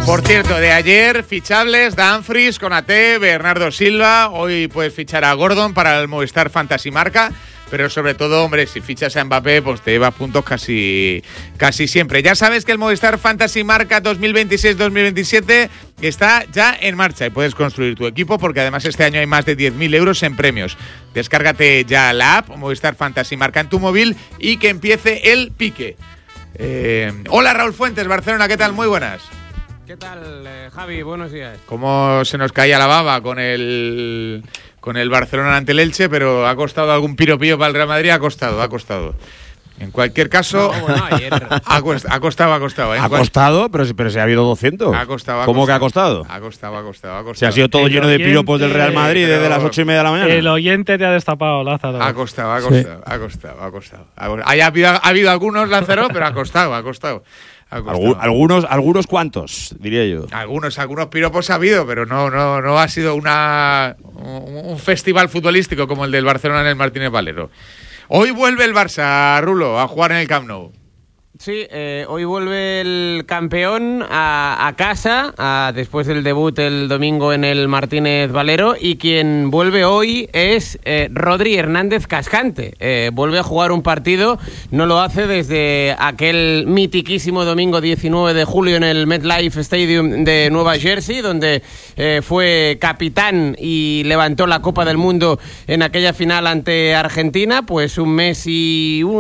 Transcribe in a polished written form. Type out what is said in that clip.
Por cierto, de ayer, fichables, Dumfries, Konaté, Bernardo Silva. Hoy puedes fichar a Gordon para el Movistar Fantasy Marca. Pero sobre todo, hombre, si fichas a Mbappé, pues te llevas puntos casi siempre. Ya sabes que el Movistar Fantasy Marca 2026-2027 está ya en marcha y puedes construir tu equipo porque además este año hay más de 10.000 euros en premios. Descárgate ya la app Movistar Fantasy Marca en tu móvil y que empiece el pique. Hola Raúl Fuentes, Barcelona, ¿qué tal? Muy buenas. ¿Qué tal, Javi? Buenos días. ¿Cómo se nos caía la baba con el Barcelona ante el Elche? Pero ha costado algún piropillo para el Real Madrid, ha costado. En cualquier caso, ayer ha costado. Ha costado, pero si ha habido 200. Ha costado. ¿Cómo que ha costado? Ha costado. Se ha sido todo lleno de piropos del Real Madrid desde las 8:30 de la mañana. El oyente te ha destapado, Lázaro. Ha costado. Ha habido algunos, Lázaro, pero ha costado. Algunos cuantos, diría yo. Algunos piropos ha habido, pero no ha sido un festival futbolístico como el del Barcelona en el Martínez Valero. Hoy vuelve el Barça, Rulo, a jugar en el Camp Nou. Sí, hoy vuelve el campeón a casa después del debut el domingo en el Martínez Valero, y quien vuelve hoy es Rodri Hernández Cascante. Vuelve a jugar un partido, no lo hace desde aquel mitiquísimo domingo 19 de julio en el MetLife Stadium de Nueva Jersey, donde fue capitán y levantó la Copa del Mundo en aquella final ante Argentina. Pues un mes y